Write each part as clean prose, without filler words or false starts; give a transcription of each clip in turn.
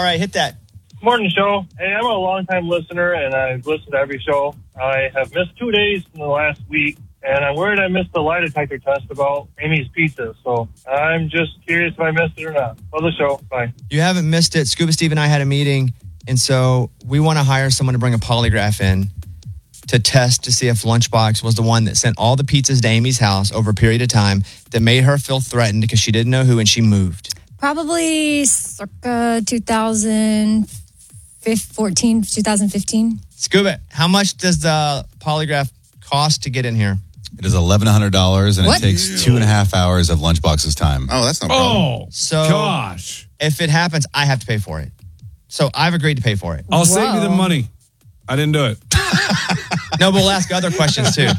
right, hit that. Morning show. Hey, I'm a long-time listener, and I've listened to every show. I have missed 2 days in the last week, and I'm worried I missed the lie detector test about Amy's Pizza. So I'm just curious if I missed it or not. Love the show. Bye. You haven't missed it. Scuba Steve and I had a meeting, and so we want to hire someone to bring a polygraph in to test to see if Lunchbox was the one that sent all the pizzas to Amy's house over a period of time that made her feel threatened because she didn't know who and she moved. Probably circa 2014, 2015. Scuba, how much does the polygraph cost to get in here? It is $1,100, and What? it takes 2.5 hours of Lunchbox's time. Oh, that's no problem. Oh, So gosh. if it happens, I have to pay for it. So I've agreed to pay for it. I'll save you the money. I didn't do it. No, but we'll ask other questions too.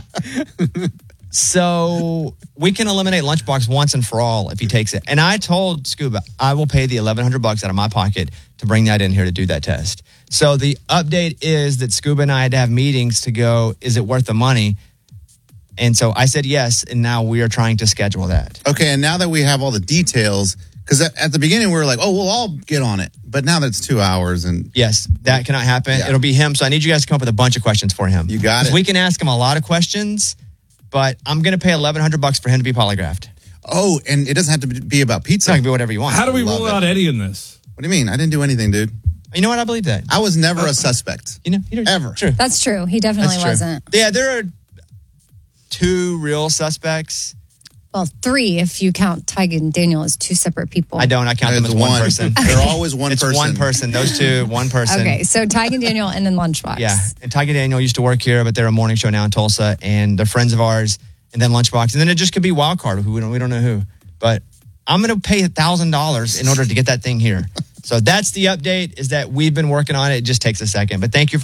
So we can eliminate Lunchbox once and for all if he takes it. And I told Scuba, I will pay the $1,100 out of my pocket to bring that in here to do that test. So the update is that Scuba and I had to have meetings to go, is it worth the money? And so I said yes, and now we are trying to schedule that. Okay, and now that we have all the details, because at the beginning we were like, oh, we'll all get on it. But now that it's 2 hours and... Yes, that cannot happen. Yeah. It'll be him. So I need you guys to come up with a bunch of questions for him. You got it. We can ask him a lot of questions, but I'm going to pay $1,100 for him to be polygraphed. Oh, and it doesn't have to be about It's pizza. not going to be whatever you want. How do we Love rule it. out Eddie in this? What do you mean? I didn't do anything, dude. You know what? I believe that. I was never a suspect. You know, Ever. True. That's true. He definitely That's true. wasn't. Yeah, there are 2 real suspects. Well, 3 if you count Tyga and Daniel as 2 separate people. I don't. I count them It's as one person. They're always one It's person. one person. Those 2, one person. Okay, so Tyga and Daniel and then Lunchbox. Yeah. And Tyga Daniel used to work here, but they're a morning show now in Tulsa, and they're friends of ours, and then Lunchbox. And then it just could be Wild Card, who we don't know who. But I'm going to pay $1,000 in order to get that thing here. So that's the update, is that we've been working on it. It just takes a second. But thank you for